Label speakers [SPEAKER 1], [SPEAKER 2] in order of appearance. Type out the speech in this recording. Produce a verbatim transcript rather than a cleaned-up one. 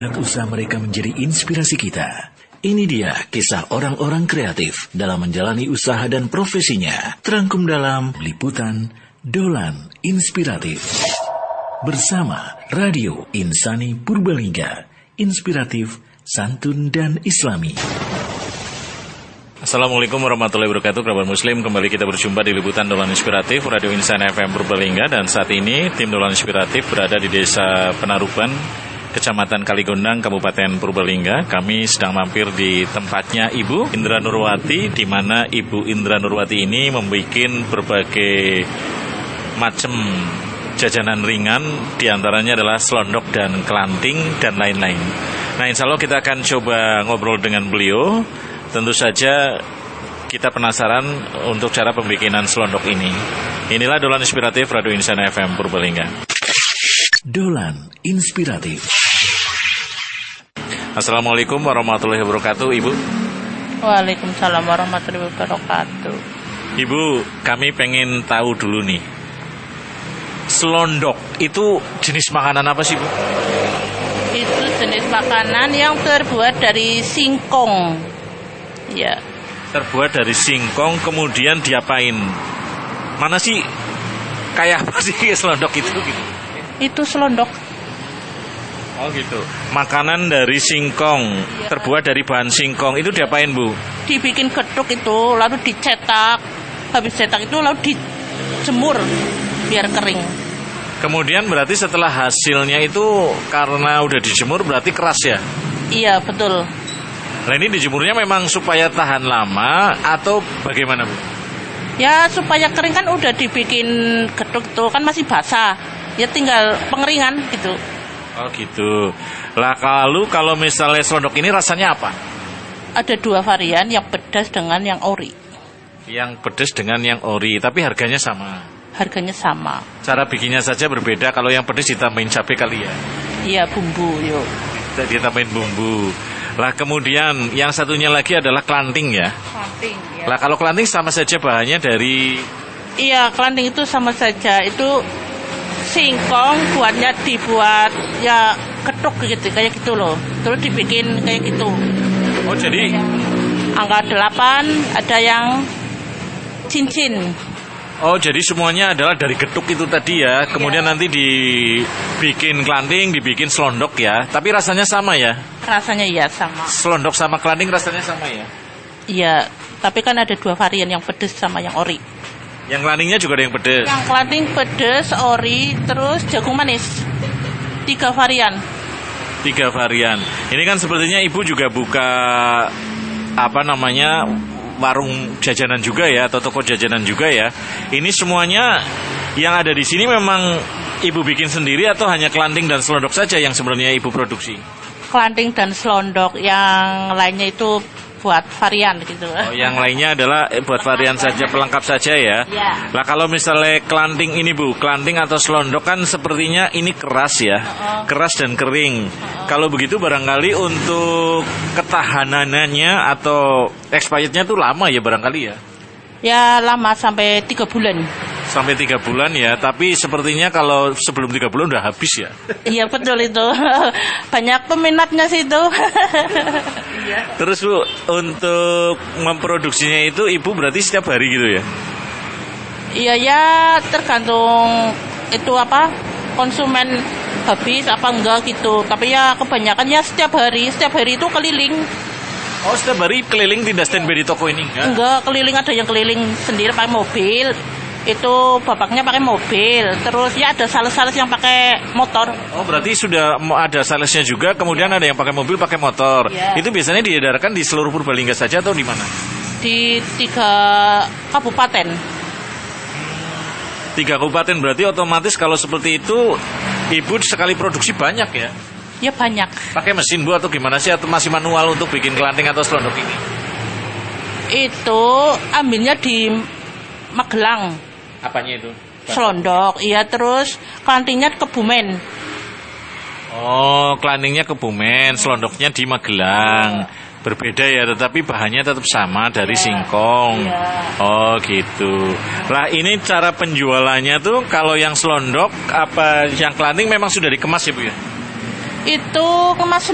[SPEAKER 1] Usaha mereka menjadi inspirasi kita. Ini dia kisah orang-orang kreatif dalam menjalani usaha dan profesinya. Terangkum dalam liputan Dolan Inspiratif. Bersama Radio Insani Purbalingga. Inspiratif, santun, dan islami.
[SPEAKER 2] Assalamualaikum warahmatullahi wabarakatuh. Kerabat Muslim, kembali kita berjumpa di liputan Dolan Inspiratif Radio Insani F M Purbalingga. Dan saat ini tim Dolan Inspiratif berada di Desa Penaruban, Kecamatan Kaligondang, Kabupaten Purbalingga. Kami sedang mampir di tempatnya Ibu Indra Nurwati, di mana Ibu Indra Nurwati ini membuat berbagai macam jajanan ringan, diantaranya adalah selondok dan kelanting dan lain-lain. Nah, insya Allah kita akan coba ngobrol dengan beliau. Tentu saja kita penasaran untuk cara pembikinan selondok ini. Inilah Dolan Inspiratif Radio Insani F M Purbalingga.
[SPEAKER 1] Dolan Inspiratif.
[SPEAKER 2] Assalamualaikum warahmatullahi wabarakatuh, Ibu.
[SPEAKER 3] Waalaikumsalam warahmatullahi wabarakatuh.
[SPEAKER 2] Ibu, kami pengen tahu dulu nih, selondok itu jenis makanan apa sih, Bu?
[SPEAKER 3] Itu jenis makanan yang terbuat dari singkong. Ya.
[SPEAKER 2] Terbuat dari singkong, kemudian diapain? Mana sih kayak apa sih selondok itu gitu?
[SPEAKER 3] Itu selondok.
[SPEAKER 2] Oh gitu. Makanan dari singkong, ya, terbuat dari bahan singkong. Itu diapain, Bu?
[SPEAKER 3] Dibikin getuk itu, lalu dicetak. Habis cetak itu lalu dijemur biar kering.
[SPEAKER 2] Kemudian berarti setelah hasilnya itu karena udah dijemur berarti keras ya?
[SPEAKER 3] Iya, betul.
[SPEAKER 2] Nah, ini dijemurnya memang supaya tahan lama atau bagaimana, Bu?
[SPEAKER 3] Ya, supaya kering, kan udah dibikin getuk itu kan masih basah. Ya tinggal pengeringan gitu.
[SPEAKER 2] Oh gitu. Lah kalau kalau misalnya selondok ini rasanya apa?
[SPEAKER 3] Ada dua varian, yang pedas dengan yang ori.
[SPEAKER 2] Yang pedas dengan yang ori, tapi harganya sama.
[SPEAKER 3] Harganya sama.
[SPEAKER 2] Cara bikinnya saja berbeda. Kalau yang pedas ditambahin cabai kali ya?
[SPEAKER 3] Iya, bumbu yuk.
[SPEAKER 2] Ditambahin bumbu. Lah kemudian yang satunya lagi adalah kelanting ya?
[SPEAKER 3] Kelanting ya.
[SPEAKER 2] Lah kalau kelanting sama saja bahannya dari...
[SPEAKER 3] Iya, kelanting itu sama saja. Itu singkong buatnya dibuat ya ketuk gitu, kayak gitu loh. Terus dibikin kayak gitu.
[SPEAKER 2] Oh jadi
[SPEAKER 3] angka delapan, ada yang cincin.
[SPEAKER 2] Oh jadi semuanya adalah dari getuk itu tadi ya. Kemudian ya, nanti dibikin kelanting, dibikin selondok ya. Tapi rasanya sama ya?
[SPEAKER 3] Rasanya ya sama.
[SPEAKER 2] Selondok sama kelanting rasanya sama ya?
[SPEAKER 3] Iya, tapi kan ada dua varian, yang pedas sama yang ori.
[SPEAKER 2] Yang kelantingnya juga ada yang pedas?
[SPEAKER 3] Yang kelanting pedas, ori, terus jagung manis. Tiga varian.
[SPEAKER 2] Tiga varian. Ini kan sepertinya Ibu juga buka apa namanya warung jajanan juga ya, atau toko jajanan juga ya. Ini semuanya yang ada di sini memang Ibu bikin sendiri atau hanya kelanting dan selondok saja yang sebenarnya Ibu produksi?
[SPEAKER 3] Kelanting dan selondok, yang lainnya itu buat varian gitu.
[SPEAKER 2] Oh, yang lainnya adalah eh, buat varian saja, pelengkap saja ya.
[SPEAKER 3] Ya.
[SPEAKER 2] Lah kalau misalnya kelanting ini, Bu, kelanting atau selondok kan sepertinya ini keras ya,
[SPEAKER 3] uh-uh.
[SPEAKER 2] keras dan kering.
[SPEAKER 3] Uh-uh.
[SPEAKER 2] Kalau begitu barangkali untuk ketahanannya atau expirednya tuh lama ya barangkali ya?
[SPEAKER 3] Ya lama, sampai tiga bulan.
[SPEAKER 2] Sampai tiga bulan ya, tapi sepertinya kalau sebelum tiga bulan udah habis ya?
[SPEAKER 3] Iya betul itu, banyak peminatnya sih itu.
[SPEAKER 2] Terus Bu, untuk memproduksinya itu Ibu berarti setiap hari gitu ya?
[SPEAKER 3] Iya ya, tergantung itu apa, konsumen habis apa enggak gitu. Tapi ya kebanyakan ya setiap hari, setiap hari itu keliling.
[SPEAKER 2] Oh, setiap hari keliling, tidak standby di toko ini enggak?
[SPEAKER 3] Enggak, keliling, ada yang keliling sendiri pakai mobil. Itu bapaknya pakai mobil. Terus ya ada sales-sales yang pakai motor.
[SPEAKER 2] Oh, berarti sudah ada salesnya juga. Kemudian ya, ada yang pakai mobil, pakai motor ya. Itu biasanya diedarkan di seluruh Purbalingga saja atau di mana?
[SPEAKER 3] Di tiga kabupaten.
[SPEAKER 2] Tiga kabupaten, berarti otomatis kalau seperti itu Ibu sekali produksi banyak ya?
[SPEAKER 3] Ya banyak.
[SPEAKER 2] Pakai mesin Bu atau gimana sih? Atau masih manual untuk bikin kelanting atau selondok ini?
[SPEAKER 3] Itu ambilnya di Magelang.
[SPEAKER 2] Apanya itu?
[SPEAKER 3] Selondok, iya, terus kelantingnya Kebumen.
[SPEAKER 2] Oh, kelantingnya Kebumen, selondoknya di Magelang. Berbeda ya, tetapi bahannya tetap sama dari ya, singkong. Ya. Oh gitu. Lah ini cara penjualannya tuh kalau yang selondok apa yang kelanting memang sudah dikemas ya Bu ya?
[SPEAKER 3] Itu kemas